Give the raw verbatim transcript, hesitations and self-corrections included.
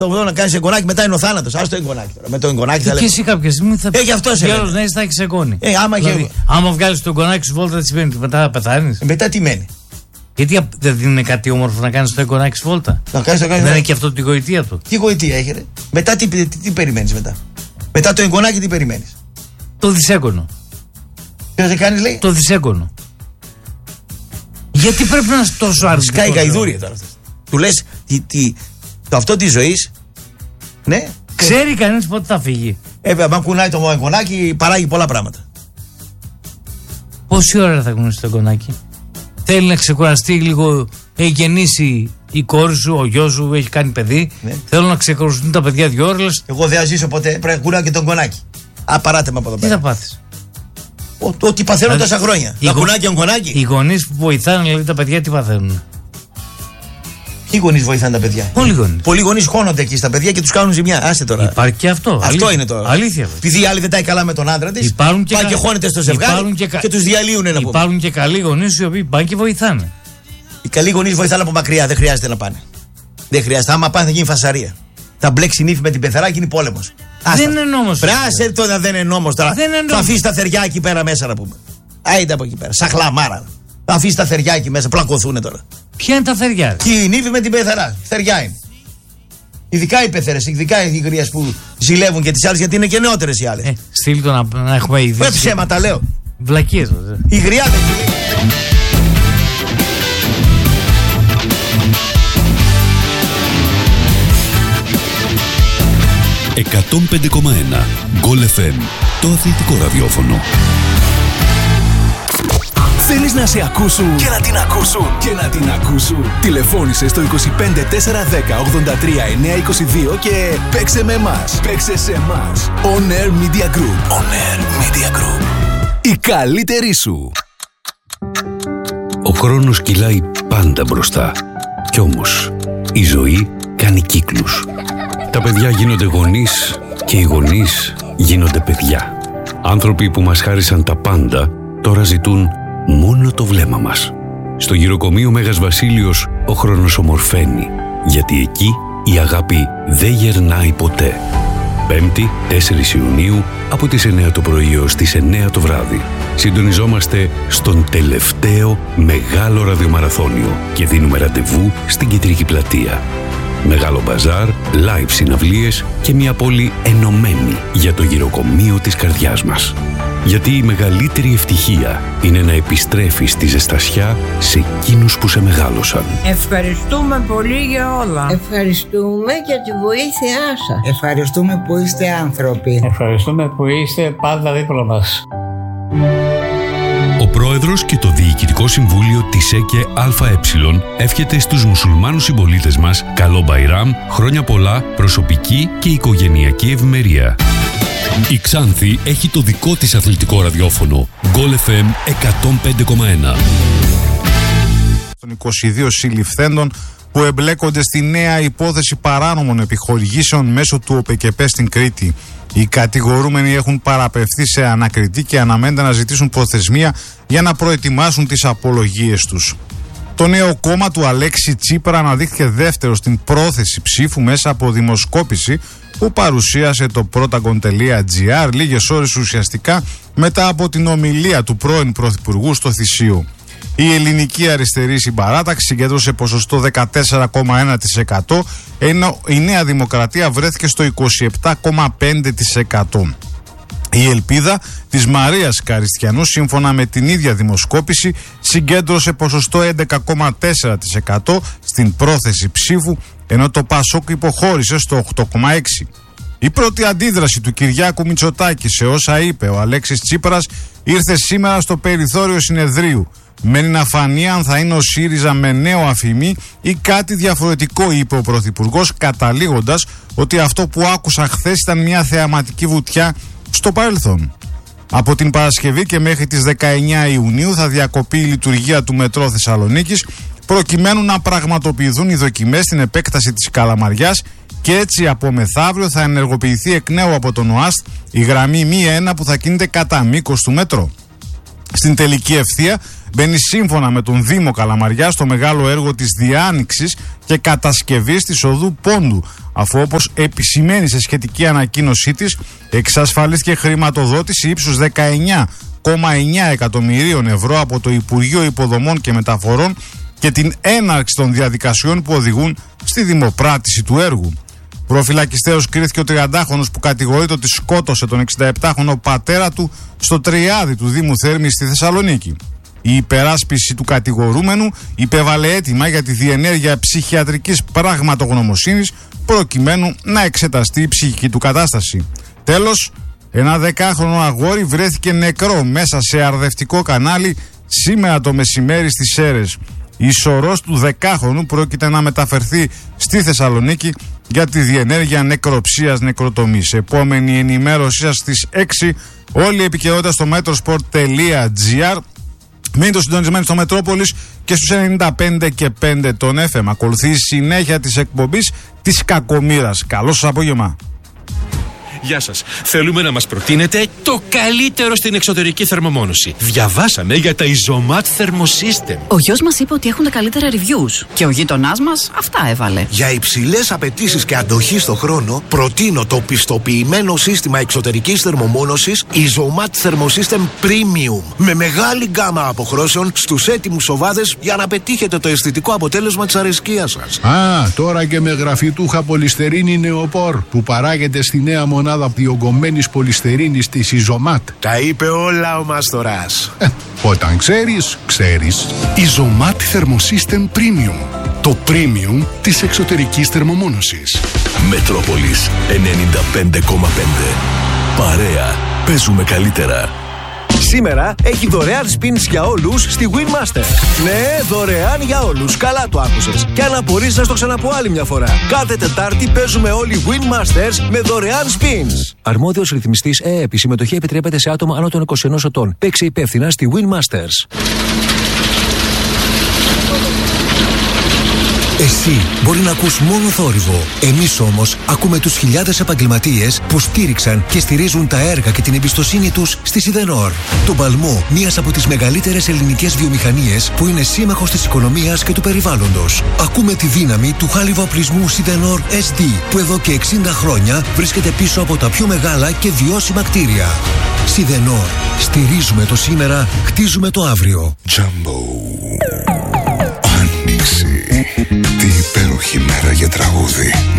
Το να κάνει εγγονάκι μετά είναι ο θάνατος. Ας το εγγονάκι τώρα. Με το εγγονάκι θα λέει. Και εσύ κάποια στιγμή θα έχει αυτό σε άλλο ναι, θα έχει εγγόνι. Ε, άμα δηλαδή, και... άμα βγάλει το εγγονάκι σου βόλτα, τι σημαίνει, μετά θα πεθάνει. Ε, μετά τι μένει. Γιατί δεν είναι κάτι όμορφο να κάνει το εγγονάκι σου βόλτα. Να κάνεις, να κάνεις, δεν είναι και αυτό τη γοητεία του. Τι γοητεία έχει, ρε. Μετά τι, τι, τι, τι περιμένει μετά. Μετά το εγγονάκι τι περιμένει. Το δισέγγωνο. Τι θα κάνει, λέει. Το δισέγγωνο. Γιατί πρέπει να είναι τόσο αρνητικό. Σκάει γαϊδούρια τώρα. Του λε το αυτό τη ζωή. Ναι. Ξέρει κανείς πότε θα φύγει. Ε, βέβαια, αν κουνάει το εγγονάκι, παράγει πολλά πράγματα. Πόση ώρα θα κουνήσει το εγγονάκι. Θέλει να ξεκουραστεί λίγο. Έχει γεννήσει η κόρη σου, ο γιος σου, έχει κάνει παιδί. Ναι. Θέλω να ξεκουραστούν τα παιδιά δύο ώρες. Εγώ δεν θα ζήσω ποτέ. Πρέπει να κουνάω και τον εγγονάκι. Α, παράτε με από εδώ πέρα. Τι θα πάθεις. Ό,τι παθαίνω τόσα χρόνια. Να κουνάει και εγγονάκι. Οι γονείς που βοηθάνε, δηλαδή τα παιδιά, τι παθαίνουν. Ποιοι γονείς βοηθάνε τα παιδιά. Πολλοί γονείς. Πολλοί γονείς χώνονται εκεί στα παιδιά και τους κάνουν ζημιά. Άστε τώρα. Υπάρχει και αυτό. Αυτό αλήθεια. είναι τώρα. Αλήθεια. Επειδή η άλλη δεν τα έχει καλά με τον άντρα της, πάει και, κα... και χώνεται στο ζευγάρι και, κα... και τους διαλύουν ένα. Υπάρχουν και καλοί γονείς οι οποίοι πάνε και βοηθάνε. Οι καλοί γονείς βοηθάνε από μακριά. Δεν χρειάζεται να πάνε. Δεν χρειάζεται. Άμα πάνε θα γίνει φασαρία. Θα μπλέξει νύφη με την πεθερά και είναι πόλεμος. Δεν είναι νόμος. Πράσε τώρα, δεν είναι νόμος τώρα. Θα αφήσει τα θεριά εκεί πέρα μέσα να πούμε. Άιντε από εκεί πέρα. Σαν χλαμάρα. Θα αφήσει τα θεριά εκεί μέσα. Πλακωθούν τώρα. Ποια είναι τα θεριά. Και η νύφη με την πεθερά. Θεριά είναι. Ειδικά οι πεθερές, ειδικά οι γρίες που ζηλεύουν και τις άλλες γιατί είναι και νεότερες οι άλλες. Ε, στείλ το να, να έχουμε ειδήσει. Με ψέματα λέω. Βλακίες. Η γριά δεν ζηλεύει. εκατόν πέντε κόμμα ένα Γκολ εφ εμ, το αθλητικό ραδιόφωνο. Θέλεις να σε ακούσουν και να την ακούσουν και να την ακούσουν. Τηλεφώνησε στο είκοσι πέντε τετρακόσια δέκα ογδόντα τρία εννιακόσια είκοσι δύο και παίξε με εμάς. Παίξε σε εμάς. On Air Media Group. On Air Media Group. Η καλύτερη σου. Ο χρόνος κυλάει πάντα μπροστά. Κι όμως η ζωή κάνει κύκλους. Τα παιδιά γίνονται γονείς και οι γονείς γίνονται παιδιά. Άνθρωποι που μας χάρισαν τα πάντα τώρα ζητούν μόνο το βλέμμα μας. Στο γυροκομείο Μέγας Βασίλειος ο χρόνος ομορφαίνει, γιατί εκεί η αγάπη δεν γερνάει ποτέ. Πέμπτη, τέσσερις Ιουνίου, από τις εννέα το πρωί έως τις εννέα το βράδυ. Συντονιζόμαστε στον τελευταίο μεγάλο ραδιομαραθώνιο και δίνουμε ραντεβού στην Κεντρική Πλατεία. Μεγάλο μπαζάρ, live συναυλίες και μια πόλη ενωμένη για το γυροκομείο της καρδιάς μας. Γιατί η μεγαλύτερη ευτυχία είναι να επιστρέφεις τη ζεστασιά σε εκείνους που σε μεγάλωσαν. Ευχαριστούμε πολύ για όλα. Ευχαριστούμε για τη βοήθειά σας. Ευχαριστούμε που είστε άνθρωποι. Ευχαριστούμε που είστε πάντα δίπλα μας. Ο πρόεδρος και το Διοικητικό Συμβούλιο της ΕΚΕ ΑΕ εύχεται στους μουσουλμάνους συμπολίτες μας καλό Μπαϊράμ, χρόνια πολλά, προσωπική και οικογενειακή ευημερία. Η Ξάνθη έχει το δικό της αθλητικό ραδιόφωνο. Γκολ εφ εμ εκατόν πέντε κόμμα ένα. Των είκοσι δύο συλληφθέντων που εμπλέκονται στη νέα υπόθεση παράνομων επιχορηγήσεων μέσω του ΟΠΕΚΕΠΕ στην Κρήτη. Οι κατηγορούμενοι έχουν παραπευθεί σε ανακριτή και αναμένεται να ζητήσουν προθεσμία για να προετοιμάσουν τις απολογίες τους. Το νέο κόμμα του Αλέξη Τσίπρα αναδείχθηκε δεύτερο στην πρόθεση ψήφου μέσα από δημοσκόπηση που παρουσίασε το Protagon.gr λίγες ώρες ουσιαστικά μετά από την ομιλία του πρώην Πρωθυπουργού στο Θησίο. Η ελληνική αριστερή συμπαράταξη συγκέντρωσε ποσοστό δεκατέσσερα κόμμα ένα τοις εκατό, ενώ η Νέα Δημοκρατία βρέθηκε στο είκοσι επτά κόμμα πέντε τοις εκατό. Η ελπίδα της Μαρίας Καριστιανού, σύμφωνα με την ίδια δημοσκόπηση, συγκέντρωσε ποσοστό έντεκα κόμμα τέσσερα τοις εκατό στην πρόθεση ψήφου, ενώ το Πασόκ υποχώρησε στο οκτώ κόμμα έξι τοις εκατό. Η πρώτη αντίδραση του Κυριάκου Μητσοτάκη σε όσα είπε ο Αλέξης Τσίπρας ήρθε σήμερα στο περιθώριο συνεδρίου. Μένει να φανεί αν θα είναι ο ΣΥΡΙΖΑ με νέο αφημί ή κάτι διαφορετικό, είπε ο Πρωθυπουργός, καταλήγοντας ότι αυτό που άκουσα χθες ήταν μια θεαματική βουτιά στο παρελθόν. Από την Παρασκευή και μέχρι τις δεκαεννέα Ιουνίου θα διακοπεί η λειτουργία του Μετρό Θεσσαλονίκης προκειμένου να πραγματοποιηθούν οι δοκιμές στην επέκταση της Καλαμαριάς και έτσι από μεθαύριο θα ενεργοποιηθεί εκ νέου από τον ΟΑΣΤ η γραμμή μη ένα που θα κινείται κατά μήκος του Μετρό. Στην τελική ευθεία μπαίνει σύμφωνα με τον Δήμο Καλαμαριάς το μεγάλο έργο της διάνοιξης και κατασκευής της οδού Πόντου αφού όπως επισημαίνει σε σχετική ανακοίνωσή της, εξασφαλίστηκε χρηματοδότηση ύψους δεκαεννιά κόμμα εννιά εκατομμυρίων ευρώ από το Υπουργείο Υποδομών και Μεταφορών και την έναρξη των διαδικασιών που οδηγούν στη δημοπράτηση του έργου. Προφυλακιστέως κρίθηκε ο τριαντάχρονος που κατηγορείται ότι σκότωσε τον εξηνταεπτάχρονο πατέρα του στο Τριάδι του Δήμου Θέρμης στη Θεσσαλονίκη. Η υπεράσπιση του κατηγορούμενου υπέβαλε αίτημα για τη διενέργεια ψυχιατρικής πραγματογνωμοσύνης προκειμένου να εξεταστεί η ψυχική του κατάσταση. Τέλος, ένα δεκάχρονο αγόρι βρέθηκε νεκρό μέσα σε αρδευτικό κανάλι σήμερα το μεσημέρι στις Σέρρες. Η σωρός του δεκάχρονου πρόκειται να μεταφερθεί στη Θεσσαλονίκη για τη διενέργεια νεκροψίας νεκροτομής. Επόμενη ενημέρωσή σας στις έξι. Όλη η επικαιρότητα στο metrosport τελεία gr. Μείνετε συντονισμένοι στο Μετρόπολης και στους ενενήντα πέντε και πέντε των εφ εμ. Ακολουθεί η συνέχεια της εκπομπής της Κακομοίρας. Καλό σας απόγευμα. Γεια σας. Θέλουμε να μας προτείνετε το καλύτερο στην εξωτερική θερμομόνωση. Διαβάσαμε για τα Isomat Thermosystem. Ο γιος μας είπε ότι έχουν τα καλύτερα reviews και ο γείτονάς μας αυτά έβαλε. Για υψηλές απαιτήσεις και αντοχή στο χρόνο, προτείνω το πιστοποιημένο σύστημα εξωτερικής θερμομόνωσης Isomat Thermosystem Premium. Με μεγάλη γκάμα αποχρώσεων στους έτοιμους σοβάδες για να πετύχετε το αισθητικό αποτέλεσμα της αρεσκίας σας. Α, τώρα και με γραφιτούχα πολυστερίνη νεοπόρ που παράγεται στη νέα μονάδα διογκωμένης πολυστερίνης της Isomat. Τα είπε όλα ο Μάστορας. Ε, όταν ξέρεις, ξέρεις. Isomat Thermosystem Premium. Το premium της εξωτερικής θερμομόνωσης. Μετρόπολης ενενήντα πέντε κόμμα πέντε. Παρέα. Παίζουμε καλύτερα. Σήμερα έχει δωρεάν spins για όλους στη Winmaster. Ναι, δωρεάν για όλους. Καλά το άκουσες. Και αν απορείς να στο ξαναπώ άλλη μια φορά. Κάθε Τετάρτη παίζουμε όλοι Winmasters με δωρεάν spins. Αρμόδιος ρυθμιστής ΕΕΠ. Η συμμετοχή επιτρέπεται σε άτομα άνω των είκοσι ενός ετών. Παίξε υπεύθυνα στη Winmasters. Εσύ μπορεί να ακούς μόνο θόρυβο. Εμείς όμως ακούμε τους χιλιάδες επαγγελματίες που στήριξαν και στηρίζουν τα έργα και την εμπιστοσύνη τους στη Σιδενόρ. Τον παλμό μιας από τις μεγαλύτερες ελληνικές βιομηχανίες που είναι σύμμαχος της οικονομίας και του περιβάλλοντος. Ακούμε τη δύναμη του χάλιβα οπλισμού Σιδενόρ ες ντι που εδώ και εξήντα χρόνια βρίσκεται πίσω από τα πιο μεγάλα και βιώσιμα κτίρια. Σιδενόρ. Στηρίζουμε το σήμερα, χτίζουμε το αύριο. Jumbo. Άνοιξη. Τι υπέροχη μέρα για τραγούδι.